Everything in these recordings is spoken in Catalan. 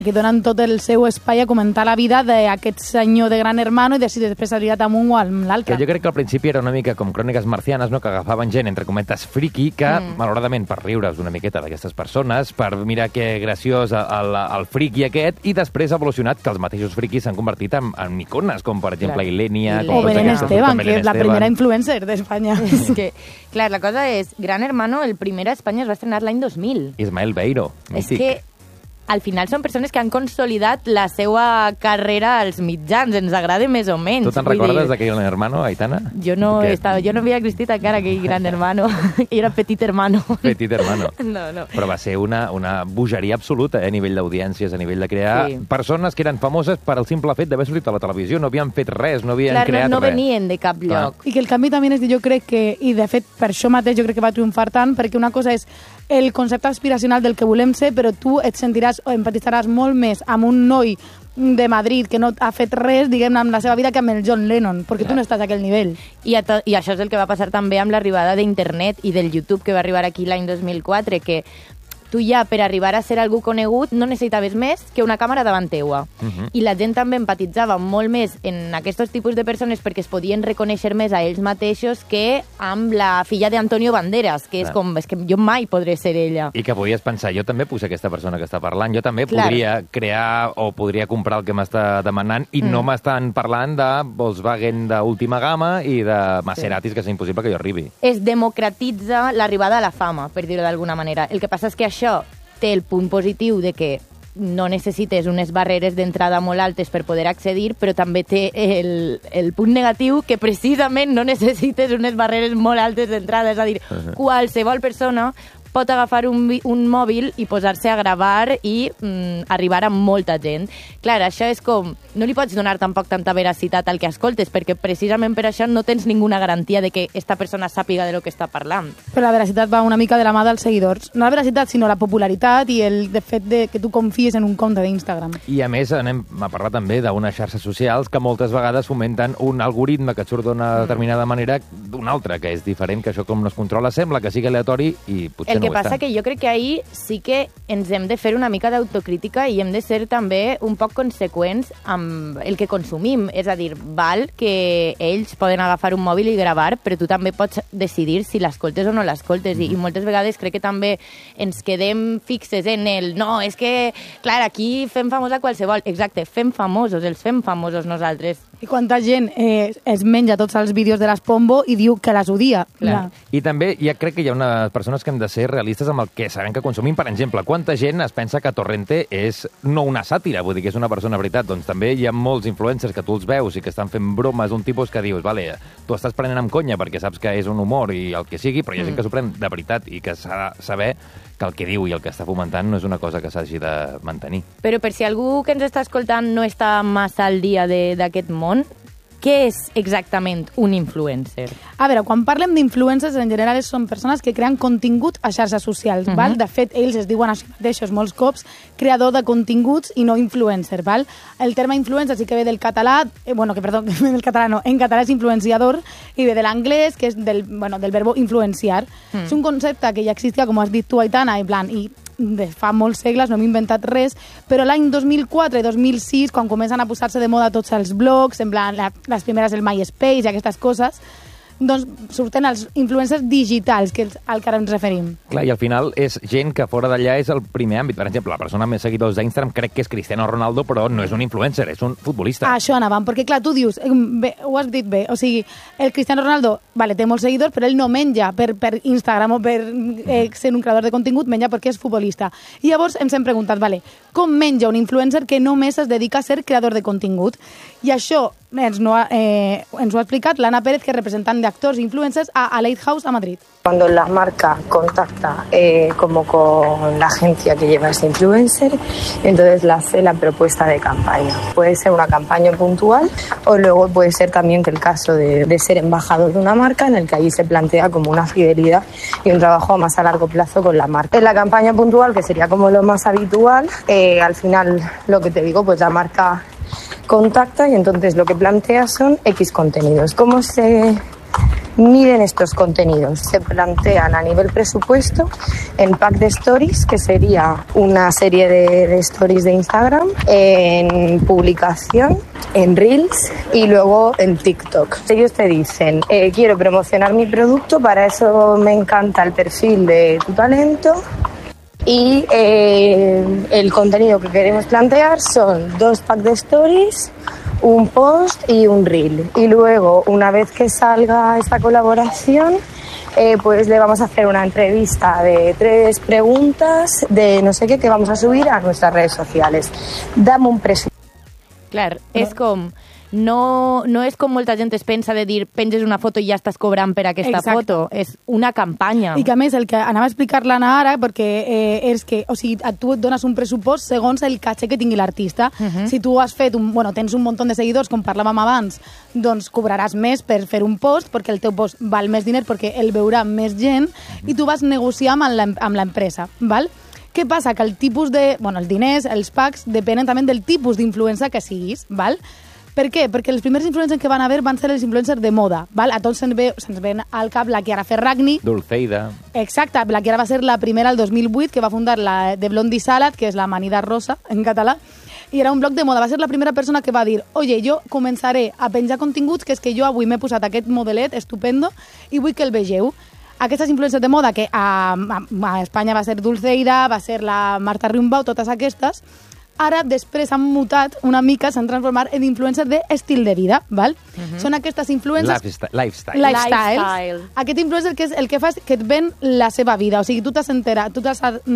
que donen tot el seu espai a comentar la vida d'aquest senyor de Gran Hermano i de si després s'hauria d'amunt un o amb l'altre. Jo crec que al principi era una mica com Cròniques Marcianes, no? Que agafaven gent, entre cometes, friqui, que, malauradament, per riure's una miqueta d'aquestes persones, per mirar que graciós el friqui aquest, i després ha evolucionat que els mateixos friquis s'han convertit en icones, com per exemple Ilenia... O Belén Esteban, que és la primera influencer d'Espanya. És que, clar, la cosa és, Gran Hermano, el primer a Espanya es va estrenar l'any 2000. Ismael Beiro, mític. És que al final són persones que han consolidat la seva carrera als mitjans, ens agrada més o menys. Tu te'n recordes d'aquell Gran Hermano, Aitana? Jo no havia existit encara aquell Gran Hermano, era Petit Hermano. Petit Hermano. No. Però va ser una bogeria absoluta, a nivell d'audiències, a nivell de crear persones que eren famoses per al simple fet d'haver sortit a la televisió, no havien fet res, no havien creat res. No venien de cap lloc. I que el canvi també és, jo crec que, i de fet per això mateix jo crec que va triomfar tant, perquè una cosa és el concepte aspiracional del que volem ser, però tu et sentiràs o empatitzaràs molt més amb un noi de Madrid que no ha fet res, diguem-ne, amb la seva vida que amb el John Lennon, perquè tu no estàs a aquell nivell. I això és el que va passar també amb l'arribada d'internet i del YouTube, que va arribar aquí l'any 2004, que tu ja, per arribar a ser algú conegut, no necessitaves més que una càmera davant teua. I la gent també empatitzava molt més en aquests tipus de persones perquè es podien reconèixer més a ells mateixos que amb la filla d'Antonio Banderas, que és com, és que jo mai podré ser ella. I que podies pensar, jo també puc ser aquesta persona que està parlant, jo també podria crear o podria comprar el que m'està demanant i no m'estan parlant de Volkswagen d'última gamma i de Maseratis, que és impossible que jo arribi. Es democratitza l'arribada a la fama, per dir-ho d'alguna manera. El que passa és que això té el punt positiu de que no necessites unes barreres d'entrada molt altes per poder accedir, però també té el punt negatiu que precisament no necessites unes barreres molt altes d'entrada. És a dir, qualsevol persona pot agafar un mòbil i posar-se a gravar i arribar a molta gent. Clar, això és com... No li pots donar tampoc tanta veracitat al que escoltes, perquè precisament per això no tens ninguna garantia de que esta persona sàpiga de lo que està parlant. Però la veracitat va una mica de la mà dels seguidors. No la veracitat, sinó la popularitat i el fet de que tu confies en un compte d'Instagram. I a més anem a parlar també d'unes xarxes socials que moltes vegades fomenten un algoritme que et surt d'una determinada manera d'una altra, que és diferent, que això com no es controla sembla que sigui aleatori i potser el que passa que jo crec que ahir sí que ens hem de fer una mica d'autocrítica i hem de ser també un poc conseqüents amb el que consumim. És a dir, val que ells poden agafar un mòbil i gravar, però tu també pots decidir si l'escoltes o no l'escoltes. I moltes vegades crec que també ens quedem fixes en el no, és que, clar, aquí fem famós a qualsevol. Exacte, fem famosos, els fem famosos nosaltres. I quanta gent es menja tots els vídeos de l'Espombo i diu que les odia. I també ja crec que hi ha unes persones que hem de ser realistes amb el que sabem que consumim. Per exemple, quanta gent es pensa que Torrente és no una sàtira, vull dir que és una persona veritat. Doncs també hi ha molts influencers que tu els veus i que estan fent bromes d'un tipus que dius, vale, tu estàs prenent amb conya perquè saps que és un humor i el que sigui, però hi ha gent que s'ho pren de veritat i que s'ha de saber que el que diu i el que està fomentant no és una cosa que s'hagi de mantenir. Però per si algú que ens està escoltant no està massa al dia d'aquest món, què és exactament un influencer? A veure, quan parlem d'influencers, en general són persones que creen contingut a xarxes socials, val? De fet, ells es diuen a si mateixos molts cops creador de continguts i no influencer, val? El terme influencer sí que ve del català, del català no, en català és influenciador, i ve de l'anglès, que és del verbo influenciar. És un concepte que ja existia, com has dit tu, Aitana, en plan, i de fa molts segles, no hem inventat res, però l'any 2004 i 2006, quan comencen a posar-se de moda tots els blogs, en plan, les primeres el MySpace i aquestes coses, doncs surten els influencers digitals, que és al que ara ens referim. Clar, i al final és gent que fora d'allà és el primer àmbit. Per exemple, la persona amb més seguidors d'Instagram crec que és Cristiano Ronaldo, però no és un influencer, és un futbolista. Això anàvem, perquè clar, tu dius, bé, ho has dit bé, o sigui, el Cristiano Ronaldo, vale, té molts seguidors, però ell no menja per Instagram o per ser un creador de contingut, menja perquè és futbolista. I llavors ens hem preguntat, vale, com menja un influencer que només es dedica a ser creador de contingut? I això ens ho ha explicat l'Anna Pérez, que és representant d'actors i influencers a Lighthouse a Madrid. Cuando la marca contacta como con la agencia que lleva ese influencer, entonces le hace la propuesta de campaña. Puede ser una campaña puntual o luego puede ser también que el caso de ser embajador de una marca, en el que ahí se plantea como una fidelidad y un trabajo más a largo plazo con la marca. En la campaña puntual, que sería como lo más habitual, al final lo que te digo, pues la marca contacta y entonces lo que plantea son X contenidos. ¿Cómo se miden estos contenidos. Se plantean a nivel presupuesto en pack de stories, que sería una serie de stories de Instagram, en publicación, en Reels y luego en TikTok. Ellos te dicen, quiero promocionar mi producto, para eso me encanta el perfil de tu talento. Y el contenido que queremos plantear son 2 packs de stories, un post y un reel. Y luego, una vez que salga esta colaboración, pues le vamos a hacer una entrevista de 3 preguntas de no sé qué que vamos a subir a nuestras redes sociales. Dame un presupuesto. Clar, és com... No és com molta gent es pensa de dir penges una foto i ja estàs cobrant per aquesta foto. És una campanya. I que a més, el que anava a explicar l'Anna ara, perquè és que, o sigui, tu et dones un pressupost segons el caché que tingui l'artista. Si tu has fet, tens un munt de seguidors, com parlàvem abans, doncs cobraràs més per fer un post, perquè el teu post val més diners, perquè el veurà més gent, i tu vas negociar amb l'empresa, val? Què passa? Que el tipus de... els diners, els packs, depenen també del tipus d'influencer que siguis, val? Per què? Perquè els primers influencers que van haver van ser els influencers de moda, val? A tots se'ns ven al cap la Chiara Ferragni. Dulceida. Exacte, la Chiara va ser la primera el 2008 que va fundar la de Blondie Salad, que és la amanida rosa en català, i era un blog de moda. Va ser la primera persona que va dir, oye, jo començaré a penjar continguts, que és que jo avui m'he posat aquest modelet estupendo i vull que el vegeu. Aquestes influencers de moda, que a Espanya va ser Dulceida, va ser la Marta Riumbau, totes aquestes, ara després han mutat una mica, s'han transformat en influencers d'estil de vida, val? Són aquestes influencers... Lifestyle. Aquest influencer que és el que fa és que et ven la seva vida, o sigui, tu t'has enterat, tu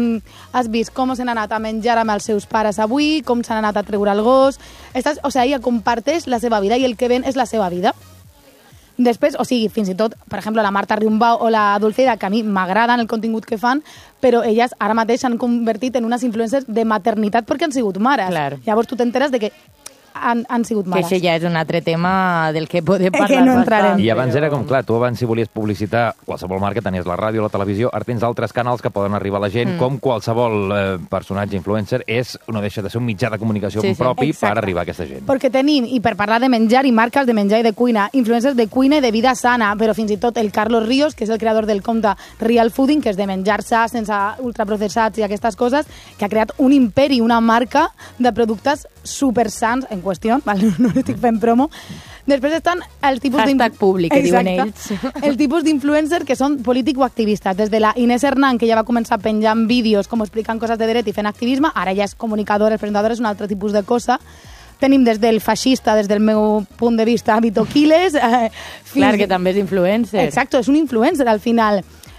has vist com s'han anat a menjar amb els seus pares avui, com s'han anat a treure el gos, o sigui, ella comparteix la seva vida i el que ven és la seva vida. Després, o sigui, fins i tot, per exemple, la Marta Riumbau o la Dulceida, que a mi m'agraden el contingut que fan, però elles ara mateix s'han convertit en unes influencers de maternitat perquè han sigut mares. Clar. Llavors tu t'enteres de que han sigut mares. Que això ja és un altre tema del que podem parlar que no entrarem. I abans era com, clar, tu abans si volies publicitar qualsevol marca, tenies la ràdio, la televisió, ara tens altres canals que poden arribar a la gent, com qualsevol personatge influencer no deixa de ser un mitjà de comunicació propi per arribar a aquesta gent. Perquè tenim, i per parlar de menjar i marques de menjar i de cuina, influencers de cuina i de vida sana, però fins i tot el Carlos Ríos, que és el creador del compte Real Fooding, que és de menjar sa, sense ultraprocessats i aquestes coses, que ha creat un imperi, una marca de productes supersans en qüestió, no estic fent promo. Després estan els tipus hashtag públic, que diuen ells. El tipus d'influencer que són político-activistes. Des de la Inés Hernán, que ja va començar penjant vídeos com explicant coses de dret i fent activisme, ara ja és comunicadora, presentadora, és un altre tipus de cosa. Tenim des del feixista, des del meu punt de vista, Vito Quiles. Clar, que també és influencer. Exacte, és un influencer al final.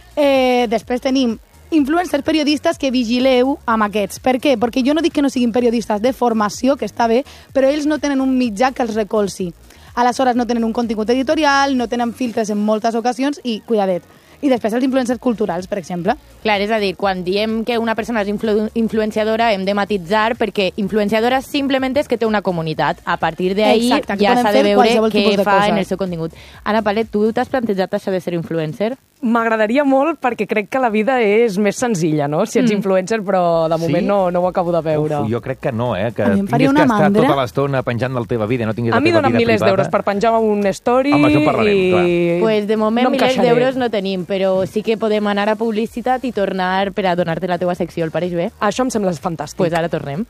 Després tenim influencers periodistes que vigileu amb aquests. Per què? Perquè jo no dic que no siguin periodistes de formació, que està bé, però ells no tenen un mitjà que els recolzi. Aleshores no tenen un contingut editorial, no tenen filtres en moltes ocasions i, cuidadet. I després els influencers culturals, per exemple. Clar, és a dir, quan diem que una persona és influenciadora hem de matitzar perquè influenciadora simplement és que té una comunitat. A partir d'ahí ja s'ha de veure què fa en el seu contingut. Ana Palet, tu t'has plantejat això de ser influencer? M'agradaria molt perquè crec que la vida és més senzilla, no? Si ets influencer, però de moment no ho acabo de veure. Jo crec que no, que tinguis que estar tota l'estona penjant de la teva vida, no tinguis la teva vida privada. A mi donen milers d'euros per penjar un story. Amb això parlarem, clar. Pues de moment milers d'euros no tenim, però sí que podem anar a publicitat i tornar per a donar-te la teva secció, el pareix bé? Això em sembla fantàstic. Pues ara tornem.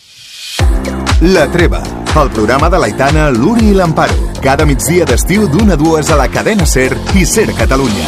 La Treva, el programa de l'Aitana, l'Uri i l'Amparo. Cada migdia d'estiu d'1 a 2 a la cadena SER i SER Catalunya.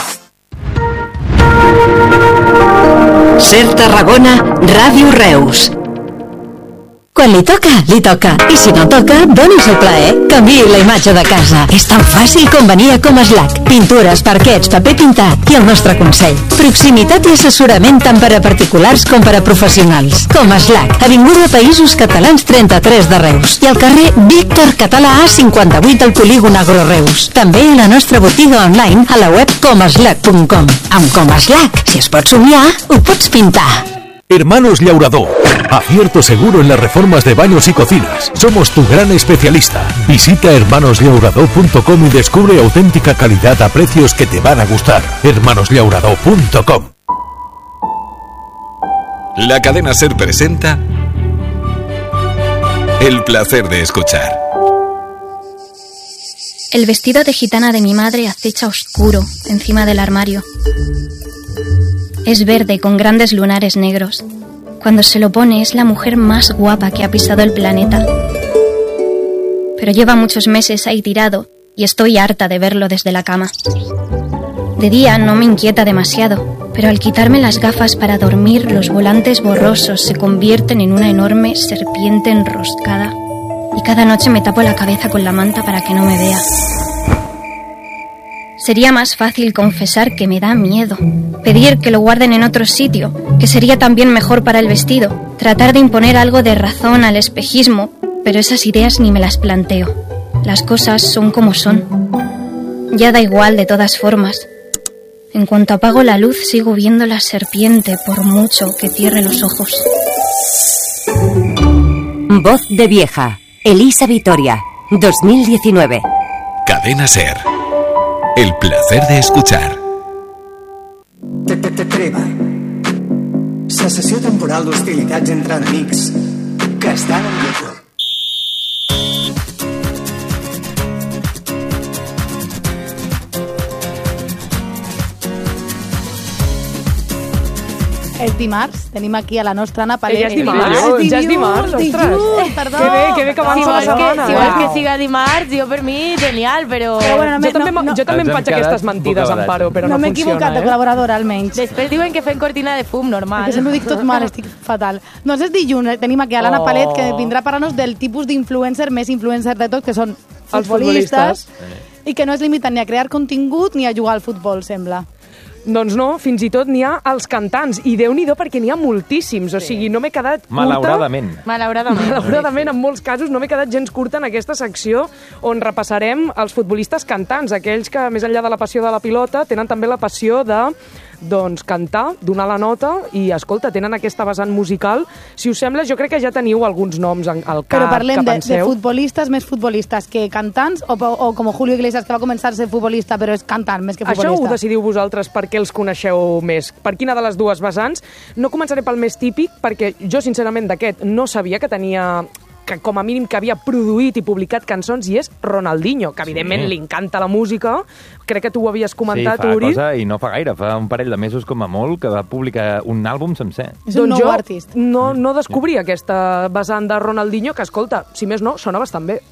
SER Tarragona, Ràdio Reus. Quan li toca, li toca. I si no toca, doni's el plaer. Canviï la imatge de casa. És tan fàcil com venir a Comaslac. Pintures, parquets, paper pintat i el nostre consell. Proximitat i assessorament tant per a particulars com per a professionals. Comaslac, Avinguda Països Catalans 33 de Reus. I al carrer Víctor Català A 58 del Polígon Agro Reus. També a la nostra botiga online a la web comaslac.com. Amb Comaslac, si es pot somiar, ho pots pintar. Hermanos Llaurador. Acierto seguro en las reformas de baños y cocinas. Somos tu gran especialista. Visita hermanosllaurador.com y descubre auténtica calidad a precios que te van a gustar. hermanosllaurador.com. La cadena SER presenta El placer de escuchar. El vestido de gitana de mi madre acecha oscuro encima del armario. Es verde con grandes lunares negros. Cuando se lo pone es la mujer más guapa que ha pisado el planeta. Pero lleva muchos meses ahí tirado y estoy harta de verlo desde la cama. De día no me inquieta demasiado, pero al quitarme las gafas para dormir, los volantes borrosos se convierten en una enorme serpiente enroscada. Y cada noche me tapo la cabeza con la manta para que no me vea. Sería más fácil confesar que me da miedo, pedir que lo guarden en otro sitio, que sería también mejor para el vestido, tratar de imponer algo de razón al espejismo, pero esas ideas ni me las planteo. Las cosas son como son. Ya da igual de todas formas. En cuanto apago la luz sigo viendo la serpiente por mucho que cierre los ojos. Voz de vieja. Elisa Vitoria, 2019. Cadena SER. El placer de escuchar. Treva. Cessació temporal d'hostilitats entre enemics que estan en lloc. És dimarts, tenim aquí a la nostra Anna Palet. Ja és dimarts, ostres. Perdó. Que bé que avança la setmana. Si vols que siga dimarts, jo per mi, genial, però... Jo també em faig aquestes mentides, Amparo, però no funciona. No m'he equivocat de col·laboradora, almenys. Després diuen que fem cortina de fum, normal. Que sempre ho dic tot mal, estic fatal. Doncs és dilluns, tenim aquí a l'Anna Palet, que vindrà a parlar-nos del tipus d'influencer més influencer de tot, que són futbolistes, i que no es limiten ni a crear contingut ni a jugar al futbol, sembla. Doncs no, fins i tot n'hi ha els cantants, i Déu-n'hi-do perquè n'hi ha moltíssims, o sigui, no m'he quedat curta... Malauradament, en molts casos, no m'he quedat gens curta en aquesta secció on repassarem els futbolistes cantants, aquells que, més enllà de la passió de la pilota, tenen també la passió de cantar, donar la nota i, escolta, tenen aquesta vessant musical. Si us sembla, jo crec que ja teniu alguns noms al cap Però parlem que de penseu. futbolistes més futbolistes que cantants o com Julio Iglesias, que va començar a ser futbolista però és cantant més que futbolista? Això ho decidiu vosaltres perquè els coneixeu més. Per quina de les dues vessants? No començaré pel més típic, perquè jo, sincerament, d'aquest no sabia que tenia... que com a mínim que havia produït i publicat cançons, i és Ronaldinho, que evidentment li encanta la música. Crec que tu ho havies comentat, Uri. Sí, fa cosa i no fa gaire, fa un parell de mesos com a molt, que va publicar un àlbum sencer. És un nou artista. No descobria aquesta vessant de Ronaldinho, que, escolta, si més no, sona bastant bé.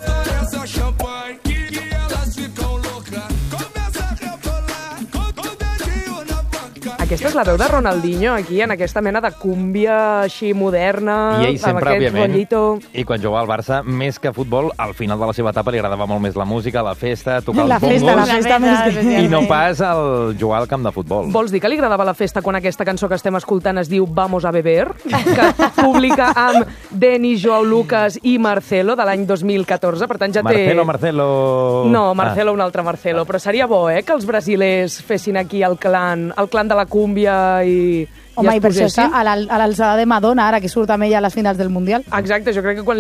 Aquesta és la veu de Ronaldinho, aquí, en aquesta mena de cúmbia així moderna, I ell sempre, amb aquest òbviament, rollito. I quan jugava al Barça, més que futbol, al final de la seva etapa li agradava molt més la música, la festa, tocar els bongos, la festa i no pas el jugar al camp de futbol. Vols dir que li agradava la festa quan aquesta cançó que estem escoltant es diu Vamos a beber, que publica amb Denis, Joao Lucas i Marcelo de l'any 2014, per tant ja té... Marcelo... No, Marcelo, un altre Marcelo, però seria bo, que els brasilers fessin aquí el clan de la cúmbia i Home, es i per això posessin. està a l'alçada de Madonna, ara que surt amb ella a les finals del Mundial. Exacte, jo crec que quan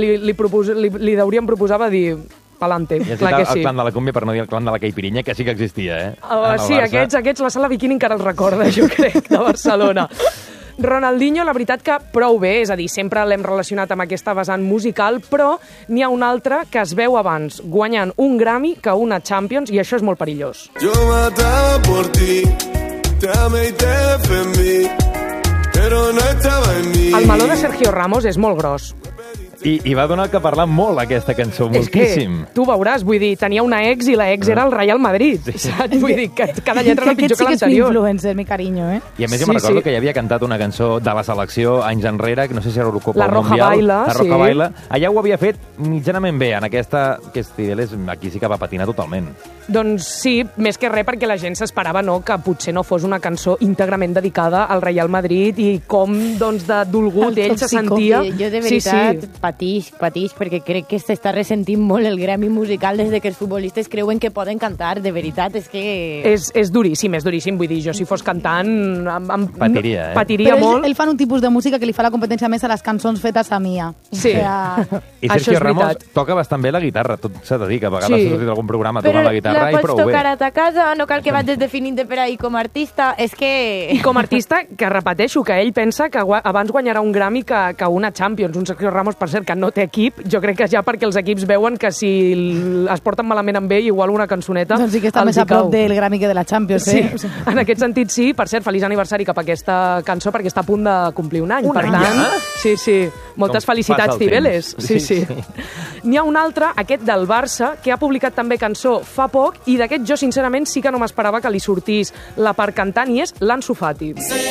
li deuríem proposar va dir palante, I clar que sí. el clan de la cúmbia, per no dir el clan de la caipirinha, que sí que existia, Sí, aquests, la sala Bikini encara els recorda, jo crec, de Barcelona. Ronaldinho, la veritat que prou bé, és a dir, sempre l'hem relacionat amb aquesta vessant musical, però n'hi ha un altre que es veu abans, guanyant un Grammy que una Champions, i això és molt perillós. Yo mataba por ti, te amé y te defendí, pero no estaba en mí. El meló de Sergio Ramos és molt gros. I va donar que parlar molt aquesta cançó, moltíssim. És que, tu veuràs, vull dir, tenia una ex i la ex era el Real Madrid, saps? Vull dir, que cada lletra era pitjor que l'anterior. Aquest sí que és influencer, mi carinyo, I a més jo me'n recordo que ja havia cantat una cançó de la selecció anys enrere, que no sé si era Eurocopa La Roja Mundial. Baila, La Roja sí. Baila. Allà ho havia fet mitjanament bé, en aquesta que aquí sí que va patinar totalment. Doncs sí, més que res perquè la gent s'esperava que potser no fos una cançó íntegrament dedicada al Real Madrid i com doncs de dolgut ell se sentia. Jo de veritat patix, perquè crec que s'està ressentint molt el gremi musical des de que els futbolistes creuen que poden cantar, de veritat, és que... És duríssim, vull dir, jo si fos cantant patiria, patiria però molt. Ell fa un tipus de música que li fa la competència més a les cançons fetes a Mia. Sí. I Sergio Ramos toca bastant bé la guitarra, tot s'ha de dir, que a vegades s'ha sortit algun programa tocant la guitarra. guitarra i prou bé. La pots tocar a ta casa, no cal que vagis definint-te per ahir com a artista, és que... I com a artista, que repeteixo, que ell pensa que abans guanyarà un Grammy que una Champions. Un Sergio Ramos, per cert, que no té equip, jo crec que ja perquè els equips veuen que si es porten malament amb ell, igual una cançoneta... Doncs sí que està més a prop del Grammy que de la Champions, sí. En aquest sentit, sí. Per cert, feliç aniversari cap a aquesta cançó, perquè està a punt de complir un any. Per tant, sí. Moltes felicitats, Cibeles. Sí. N'hi ha un altre, aquest del Barça, que ha publicat també cançó fa poc, i d'aquest jo, sincerament, sí que no m'esperava que li sortís la part cantant, i és l'Ansu Fati.